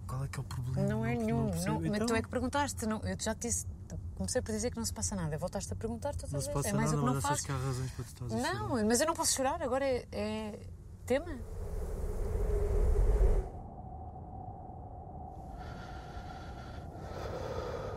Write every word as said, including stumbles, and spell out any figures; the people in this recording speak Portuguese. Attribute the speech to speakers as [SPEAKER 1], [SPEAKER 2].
[SPEAKER 1] qual é que é o problema?
[SPEAKER 2] Não é
[SPEAKER 1] Não-
[SPEAKER 2] nenhum.
[SPEAKER 1] não percebo.
[SPEAKER 2] Não, mas
[SPEAKER 1] Então,
[SPEAKER 2] tu é que perguntaste. Não, eu já te disse. Comecei por dizer que não se passa nada. Voltaste a perguntar todas
[SPEAKER 1] não
[SPEAKER 2] as
[SPEAKER 1] se
[SPEAKER 2] vezes.
[SPEAKER 1] passa
[SPEAKER 2] É mais
[SPEAKER 1] nada,
[SPEAKER 2] o que não
[SPEAKER 1] mas achas
[SPEAKER 2] faço.
[SPEAKER 1] que há razões para tu estás a chorar?
[SPEAKER 2] Não, mas eu não posso chorar. Agora é, é tema.